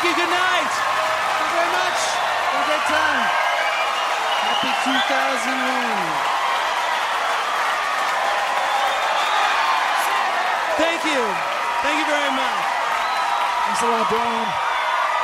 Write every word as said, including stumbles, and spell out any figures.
you. Good night. Thank you very much. Have a great time. Happy two thousand one. Thank you. Thank you very much. Thanks a lot, Brian.